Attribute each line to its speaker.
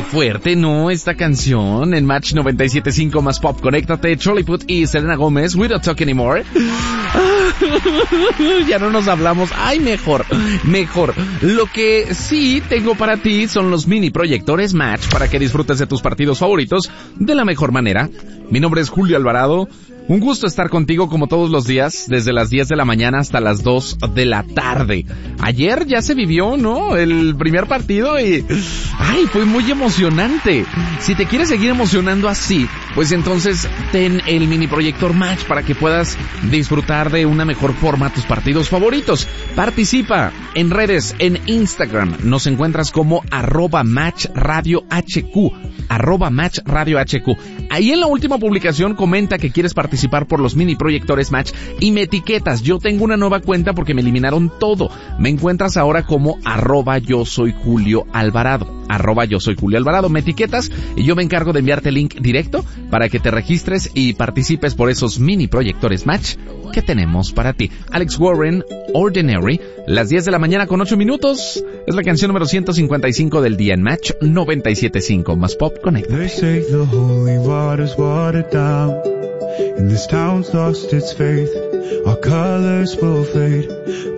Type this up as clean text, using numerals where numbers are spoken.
Speaker 1: fuerte, ¿no? Esta canción en Match 97.5 más Pop. Conéctate, Charlie Puth y Selena Gómez, We Don't Talk Anymore. Ya no nos hablamos. Ay, mejor. Lo que sí tengo para ti son los mini proyectores Match para que disfrutes de tus partidos favoritos de la mejor manera. Mi nombre es Julio Alvarado. Un gusto estar contigo como todos los días, desde las 10 de la mañana hasta las 2 de la tarde. Ayer ya se vivió, ¿no? El primer partido y... ¡ay! Fue muy emocionante. Si te quieres seguir emocionando así, pues entonces ten el mini proyector Match para que puedas disfrutar de una mejor forma tus partidos favoritos. Participa en redes, en Instagram. Nos encuentras como @MatchRadioHQ. @MatchRadioHQ. Ahí en la última publicación comenta que quieres participar por los mini proyectores Match y me etiquetas. Yo tengo una nueva cuenta porque me eliminaron todo. Me encuentras ahora como @YoSoyJulioAlvarado. @YoSoyJulioAlvarado. Me etiquetas y yo me encargo de enviarte el link directo para que te registres y participes por esos mini proyectores Match que tenemos para ti. Alex Warren, Ordinary, las 10 de la mañana con 8 minutos. Es la canción número 155 del día en Match 97.5 más Pop Connect.
Speaker 2: They say the holy water's watered down, and this town's lost its faith. Our colors will fade.